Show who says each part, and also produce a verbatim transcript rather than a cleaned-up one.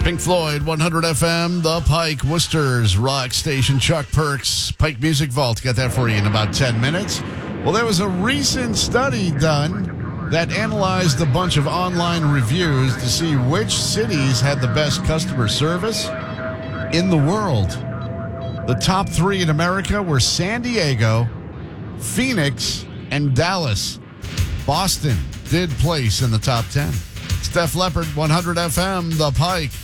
Speaker 1: Pink Floyd, one hundred F M, The Pike, Worcester's rock station. Chuck Perks, Pike Music Vault. Got that for you in about ten minutes. Well, there was a recent study done that analyzed a bunch of online reviews to see which cities had the best customer service in the world. The top three in America were San Diego, Phoenix, and Dallas. Boston did place in the top ten. Steph Leppard, one hundred F M, The Pike.